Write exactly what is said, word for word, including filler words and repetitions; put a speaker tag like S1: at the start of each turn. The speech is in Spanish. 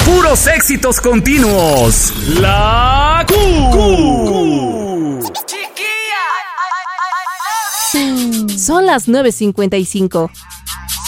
S1: puros éxitos continuos. La Q.
S2: Son las nueve cincuenta y cinco.